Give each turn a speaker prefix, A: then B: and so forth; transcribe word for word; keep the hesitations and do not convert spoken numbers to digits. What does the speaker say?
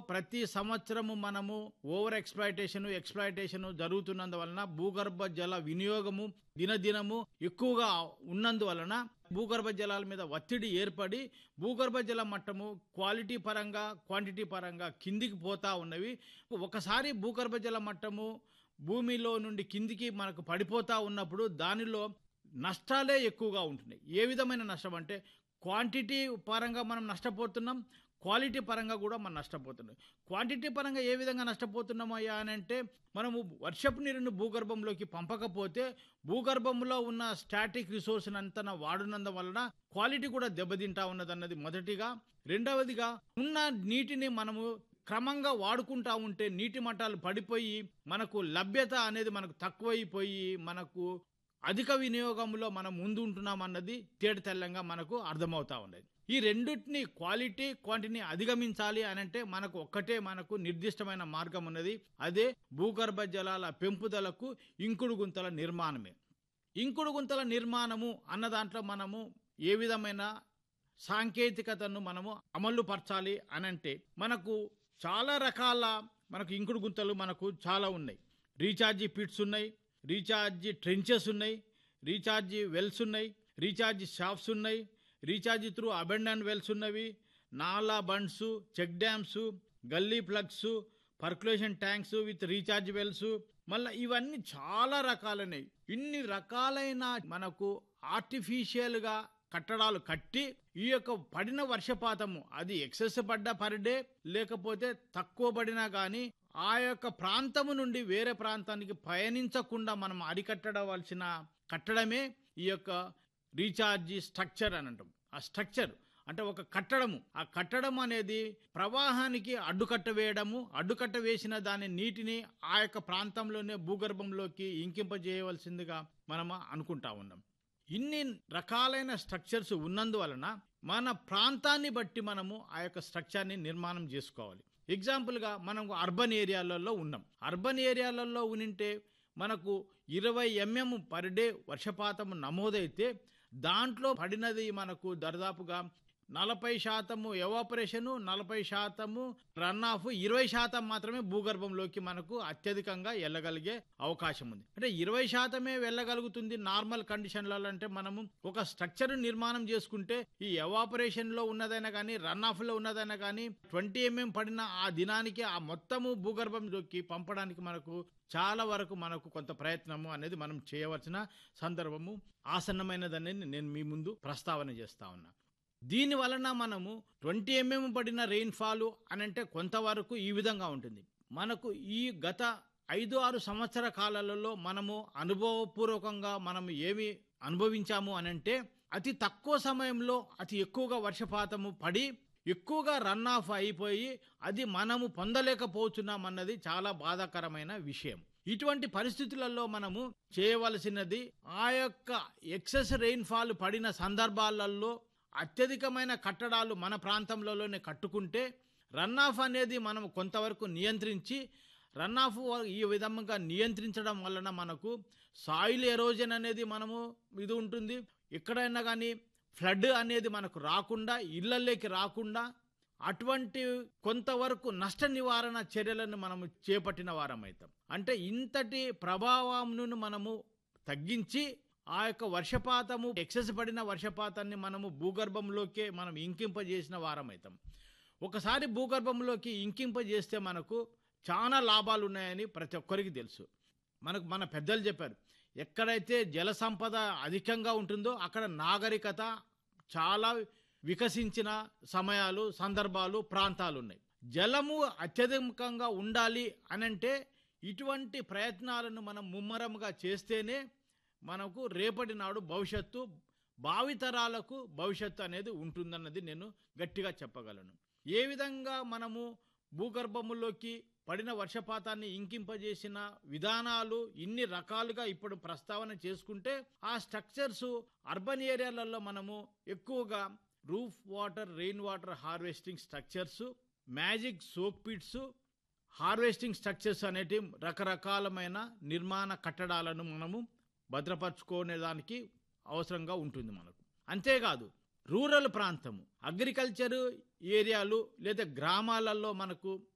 A: ప్రతి సంవత్సరము మనము ఓవర్ ఎక్స్‌ప్లాయిటేషన్, ఎక్స్‌ప్లాయిటేషన్ జరుగుతున్నందువలన భూగర్భ జల వినియోగము దినదినము ఎక్కువగా ఉన్నందువలన భూగర్భ జలాల మీద ఒత్తిడి ఏర్పడి భూగర్భ జల మట్టము క్వాలిటీ పరంగా, క్వాంటిటీ పరంగా కిందికి పోతా ఉన్నవి. ఒకసారి భూగర్భ జల మట్టము భూమిలో నుండి కిందికి మనకు పడిపోతా ఉన్నప్పుడు దానిలో నష్టాలే ఎక్కువగా ఉంటున్నాయి. ఏ విధమైన నష్టం అంటే క్వాంటిటీ పరంగా మనం నష్టపోతున్నాం, క్వాలిటీ పరంగా కూడా మనం నష్టపోతున్నాం. క్వాంటిటీ పరంగా ఏ విధంగా నష్టపోతున్నామయ్యా అని అంటే మనము వర్షపు నీరుని భూగర్భంలోకి పంపకపోతే భూగర్భంలో ఉన్న స్టాటిక్ రిసోర్స్ అంతా వాడునందు వలన క్వాలిటీ కూడా దెబ్బతింటా ఉన్నదన్నది మొదటిగా. రెండవదిగా ఉన్న నీటిని మనము క్రమంగా వాడుకుంటా ఉంటే నీటి మట్టాలు పడిపోయి మనకు లభ్యత అనేది మనకు తక్కువైపోయి మనకు అధిక వినియోగంలో మనం ముందు ఉంటున్నాం అన్నది తేట తెల్లంగా మనకు అర్థమవుతా ఉన్నది. ఈ రెండింటిని క్వాలిటీ క్వాంటిటీని అధిగమించాలి అని అంటే మనకు ఒక్కటే మనకు నిర్దిష్టమైన మార్గం ఉన్నది. అదే భూగర్భ జలాల పెంపుదలకు ఇంకుడు గుంతల నిర్మాణమే. ఇంకుడు గుంతల నిర్మాణము అన్న దాంట్లో మనము ఏ విధమైన సాంకేతికతను మనము అమలు పరచాలి అనంటే మనకు చాలా రకాల మనకు ఇంకుడు గుంతలు మనకు చాలా ఉన్నాయి. రీఛార్జీ పిట్స్ ఉన్నాయి, రీఛార్జీ ట్రెంచెస్ ఉన్నాయి, రీఛార్జీ వెల్స్ ఉన్నాయి, రీఛార్జీ షాఫ్ట్స్ ఉన్నాయి, రీఛార్జీ త్రూ అబెండన్ వెల్స్ ఉన్నవి, నాలా బండ్స్, చెక్ డ్యామ్స్, గల్లీ plugs, percolation tanks with recharge wells, మళ్ళీ ఇవన్నీ చాలా రకాలైనవి. ఇన్ని రకాలైన మనకు ఆర్టిఫిషియల్గా కట్టడాలు కట్టి ఈ యొక్క పడిన వర్షపాతము అది ఎక్సెస్ పడ్డా పర్ డే లేకపోతే తక్కువ పడినా కానీ ఆ యొక్క ప్రాంతము నుండి వేరే ప్రాంతానికి పయనించకుండా మనం అరికట్టవలసిన కట్టడమే ఈ యొక్క రీఛార్జీ స్ట్రక్చర్ అని అంటాం. ఆ స్ట్రక్చర్ అంటే ఒక కట్టడము, ఆ కట్టడం అనేది ప్రవాహానికి అడ్డుకట్ట వేయడము, అడ్డుకట్ట వేసిన దాని నీటిని ఆ యొక్క ప్రాంతంలోనే భూగర్భంలోకి ఇంకింపజేయవలసిందిగా మనం అనుకుంటా ఉన్నాం. ఇన్ని రకాలైన స్ట్రక్చర్స్ ఉన్నందువలన మన ప్రాంతాన్ని బట్టి మనము ఆ యొక్క స్ట్రక్చర్ని నిర్మాణం చేసుకోవాలి. ఎగ్జాంపుల్గా మనం అర్బన్ ఏరియాలలో ఉన్నాం. అర్బన్ ఏరియాలలో ఉనింటే మనకు ఇరవై ఎంఎం పర్ డే వర్షపాతం నమోదైతే దాంట్లో పడినది మనకు దాదాపుగా నలభై శాతము ఎవాపరేషను, నలభై శాతము రన్ ఆఫ్, ఇరవై శాతం మాత్రమే భూగర్భంలోకి మనకు అత్యధికంగా వెళ్ళగలిగే అవకాశం ఉంది. అంటే ఇరవై శాతమే వెళ్ళగలుగుతుంది నార్మల్ కండిషన్లలో. అంటే మనము ఒక స్ట్రక్చర్ నిర్మాణం చేసుకుంటే ఈ ఎవాపరేషన్ లో ఉన్నదైనా కానీ రన్ ఆఫ్ లో ఉన్నదైనా కానీ ట్వంటీ ఎంఎం పడిన ఆ దినానికి ఆ మొత్తము భూగర్భంలోకి పంపడానికి మనకు చాలా వరకు మనకు కొంత ప్రయత్నము అనేది మనం చేయవలసిన సందర్భము ఆసన్నమైనదని నేను మీ ముందు ప్రస్తావన చేస్తా ఉన్నా. దీని వలన మనము ట్వంటీ ఎంఎం పడిన రెయిన్ఫాల్ అని అంటే కొంతవరకు ఈ విధంగా ఉంటుంది. మనకు ఈ గత ఐదు ఆరు సంవత్సర కాలాలలో మనము అనుభవపూర్వకంగా మనము ఏమి అనుభవించాము అని అంటే అతి తక్కువ సమయంలో అతి ఎక్కువగా వర్షపాతము పడి ఎక్కువగా రన్ ఆఫ్ అయిపోయి అది మనము పొందలేకపోతున్నాం అన్నది చాలా బాధాకరమైన విషయం. ఇటువంటి పరిస్థితులలో మనము చేయవలసినది ఆ యొక్క ఎక్సెస్ రెయిన్ఫాల్ పడిన సందర్భాలలో అత్యధికమైన కట్టడాలు మన ప్రాంతంలోనే కట్టుకుంటే రన్ ఆఫ్ అనేది మనం కొంతవరకు నియంత్రించి, రన్ ఆఫ్ ఈ విధంగా నియంత్రించడం వలన మనకు సాయిల్ ఎరోజన్ అనేది మనము ఇది ఉంటుంది. ఎక్కడైనా కానీ ఫ్లడ్ అనేది మనకు రాకుండా, ఇళ్లలోకి రాకుండా అటువంటి కొంతవరకు నష్ట నివారణ చర్యలను మనము చేపట్టిన వారం అవుతాం. అంటే ఇంతటి ప్రభావంను మనము తగ్గించి ఆ యొక్క వర్షపాతము ఎక్సెస్ పడిన వర్షపాతాన్ని మనము భూగర్భంలోకే మనం ఇంకింపజేసిన వారం అవుతాం. ఒకసారి భూగర్భంలోకి ఇంకింపజేస్తే మనకు చాలా లాభాలు ఉన్నాయని ప్రతి ఒక్కరికి తెలుసు. మనకు మన పెద్దలు చెప్పారు, ఎక్కడైతే జల సంపద అధికంగా ఉంటుందో అక్కడ నాగరికత చాలా వికసించిన సమయాలు, సందర్భాలు, ప్రాంతాలు ఉన్నాయి. జలము అత్యధికంగా ఉండాలి అనంటే ఇటువంటి ప్రయత్నాలను మనం ముమ్మరంగా చేస్తేనే మనకు రేపటి నాడు భవిష్యత్తు, భావితరాలకు భవిష్యత్తు అనేది ఉంటుందన్నది నేను గట్టిగా చెప్పగలను. ఏ విధంగా మనము భూగర్భములోకి పడిన వర్షపాతాన్ని ఇంకింపజేసిన విధానాలు ఇన్ని రకాలుగా ఇప్పుడు ప్రస్తావన చేసుకుంటే ఆ స్ట్రక్చర్స్ అర్బన్ ఏరియాలలో మనము ఎక్కువగా roof water, rain water harvesting structures, magic soak pits, harvesting structures అనేటి రకరకాలమైన నిర్మాణ కట్టడాలను మనము భద్రపరచుకునే దానికి అవసరంగా ఉంటుంది మనకు. అంతేకాదు రూరల్ ప్రాంతము, అగ్రికల్చర్ ఏరియాలు లేదా గ్రామాలలో మనకు